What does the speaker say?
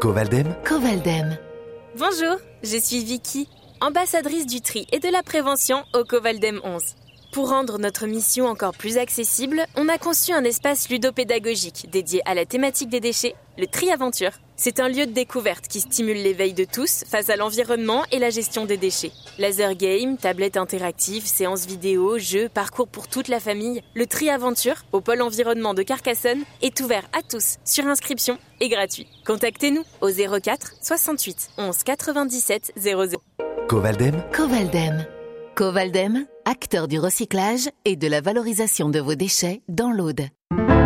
Covaldem. Covaldem. Bonjour, je suis Vicky, ambassadrice du tri et de la prévention au Covaldem 11. Pour rendre notre mission encore plus accessible, on a conçu un espace ludopédagogique dédié à la thématique des déchets, le Tri-Aventure. C'est un lieu de découverte qui stimule l'éveil de tous face à l'environnement et la gestion des déchets. Laser game, tablettes interactives, séances vidéo, jeux, parcours pour toute la famille. Le Tri-Aventure, au pôle environnement de Carcassonne, est ouvert à tous, sur inscription et gratuit. Contactez-nous au 04 68 11 97 00. Covaldem. Covaldem. Covaldem, acteur du recyclage et de la valorisation de vos déchets dans l'Aude.